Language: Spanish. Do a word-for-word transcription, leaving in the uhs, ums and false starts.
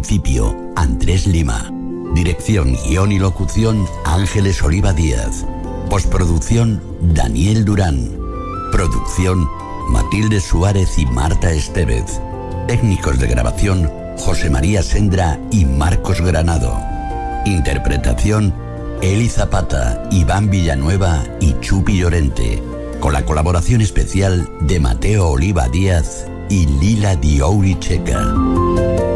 principio, Andrés Lima. Dirección, guión y locución, Ángeles Oliva Díaz. Postproducción, Daniel Durán. Producción, Matilde Suárez y Marta Estevez. Técnicos de grabación, José María Sendra y Marcos Granado. Interpretación, Eli Zapata, Iván Villanueva y Chupi Llorente. Con la colaboración especial de Mateo Oliva Díaz y Lila Diouri Checa.